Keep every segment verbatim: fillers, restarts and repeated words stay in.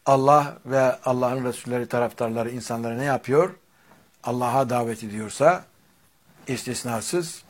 Allah ve Allah'ın Resulleri taraftarları insanları ne yapıyor? Allah'a davet ediyorsa istisnasız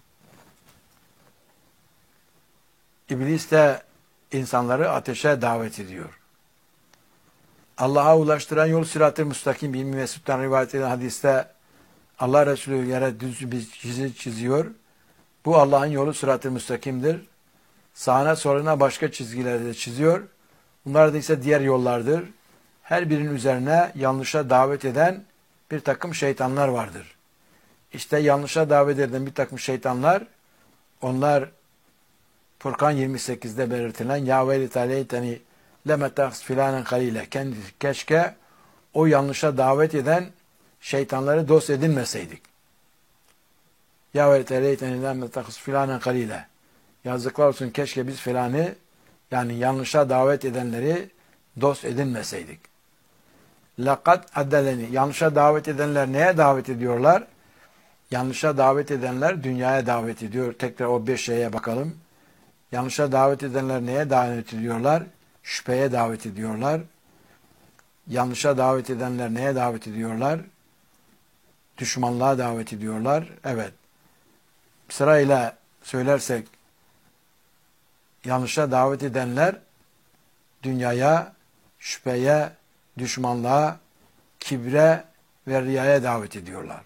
İblis de insanları ateşe davet ediyor. Allah'a ulaştıran yol sırat-ı müstakim. İbn Mesud'dan rivayet edilen hadiste Allah Resulü yere düz bir çizi çiziyor. Bu Allah'ın yolu sırat-ı müstakimdir. Sağına soluna başka çizgileri de çiziyor. Bunlar da ise diğer yollardır. Her birinin üzerine yanlışa davet eden bir takım şeytanlar vardır. İşte yanlışa davet eden bir takım şeytanlar, onlar Furkan yirmi sekizde belirtilen ya velit aleyteni lemetaks filanen kalile, kendisi keşke o yanlışa davet eden şeytanları dost edinmeseydik. Ya velit aleyteni lemetaks filanen kalile, yazıklar olsun keşke biz filanı, yani yanlışa davet edenleri dost edinmeseydik. Laqad addeleni, yanlışa davet edenler neye davet ediyorlar? Yanlışa davet edenler dünyaya davet ediyor. Tekrar o beş şeye bakalım. Yanlışa davet edenler neye davet ediyorlar? Şüpheye davet ediyorlar. Yanlışa davet edenler neye davet ediyorlar? Düşmanlığa davet ediyorlar. Evet. Sırayla söylersek, yanlışa davet edenler dünyaya, şüpheye, düşmanlığa, kibre ve riyaya davet ediyorlar.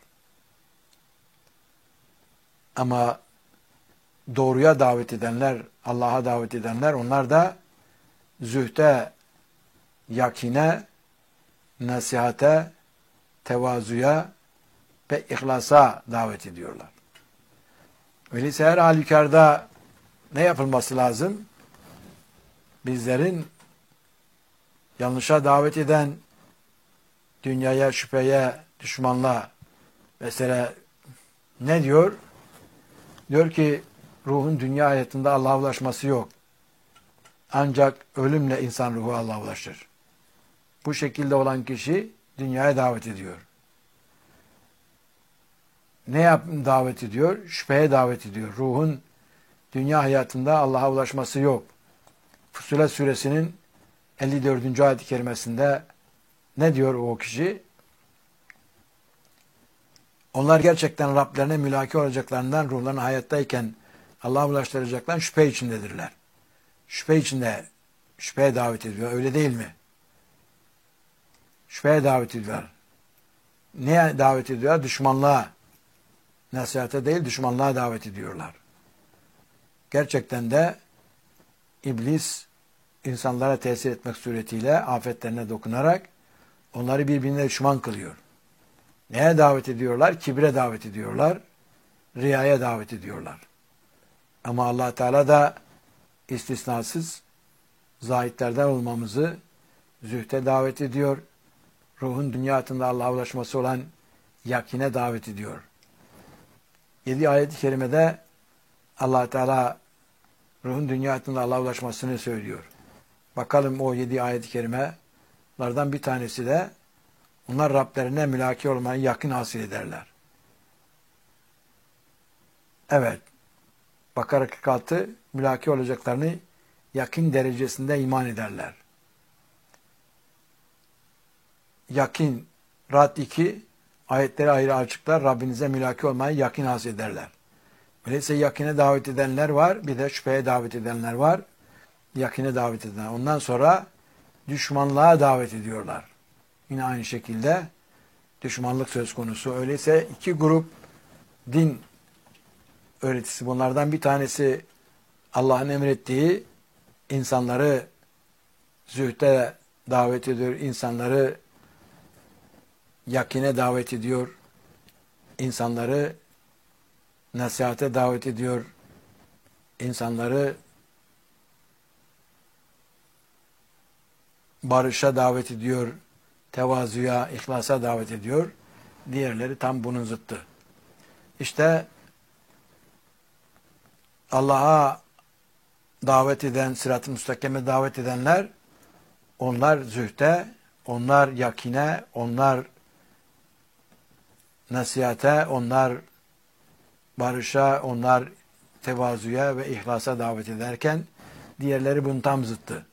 Ama doğruya davet edenler, Allah'a davet edenler, onlar da zühte, yakine, nasihate, tevazuya ve ihlasa davet ediyorlar. Öyleyse her halükarda ne yapılması lazım? Bizlerin yanlışa davet eden, dünyaya, şüpheye, düşmanlığa, mesela ne diyor? Diyor ki ruhun dünya hayatında Allah'a ulaşması yok. Ancak ölümle insan ruhu Allah'a ulaşır. Bu şekilde olan kişi dünyaya davet ediyor. Ne yap davet ediyor? Şüpheye davet ediyor. Ruhun dünya hayatında Allah'a ulaşması yok. Fussilet suresinin elli dördüncü ayet-i kerimesinde ne diyor o kişi? Onlar gerçekten Rablerine mülaki olacaklarından, ruhlarını hayattayken Allah'a ulaştıracaklarından şüphe içindedirler. Şüphe içinde, şüpheye davet ediyor. Öyle değil mi? Şüpheye davet ediyorlar. Neye davet ediyorlar? Düşmanlığa. Nasihate değil, düşmanlığa davet ediyorlar. Gerçekten de İblis insanlara tesir etmek suretiyle afetlerine dokunarak onları birbirine düşman kılıyor. Neye davet ediyorlar? Kibre davet ediyorlar. Riyaya davet ediyorlar. Ama Allah Teala da istisnasız zahitlerden olmamızı zühte davet ediyor. Ruhun dünya hayatında Allah'a ulaşması olan yakine davet ediyor. Yedi ayet-i kerimede Allah Teala ruhun dünya hayatında Allah'a ulaşmasını söylüyor. Bakalım o yedi ayet-i kerimelerden bir tanesi de onlar Rablerine mülaki olmayı yakın hasıl ederler. Evet. Bakara kırk altı mülaki olacaklarını yakın derecesinde iman ederler. Yakin Ra'd iki ayetleri ayrı açıklar. Rabbinize mülaki olmayı yakın hasıl ederler. Öyleyse yakine davet edenler var. Bir de şüpheye davet edenler var. Yakine davet edenler. Ondan sonra düşmanlığa davet ediyorlar. Yine aynı şekilde düşmanlık söz konusu. Öyleyse iki grup din öğretisi. Bunlardan bir tanesi Allah'ın emrettiği insanları zühte davet ediyor. İnsanları yakine davet ediyor. İnsanları nasihate davet ediyor. İnsanları barışa davet ediyor. Tevazuya, ihlasa davet ediyor. Diğerleri tam bunun zıttı. İşte Allah'a davet eden, sırat-ı müstakime davet edenler, onlar zühte, onlar yakine, onlar nasihate, onlar barışa, onlar tevazuya ve ihlasa davet ederken diğerleri bunun tam zıttı.